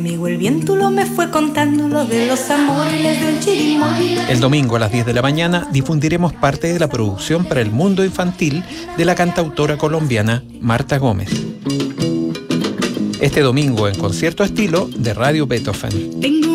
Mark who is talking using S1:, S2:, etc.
S1: amigo el viento lo me fue contando lo de los amores del chirimoya.
S2: El domingo a las 10 de la mañana difundiremos parte de la producción para el mundo infantil de la cantautora colombiana Marta Gómez. Este domingo en Concierto Estilo de Radio Beethoven.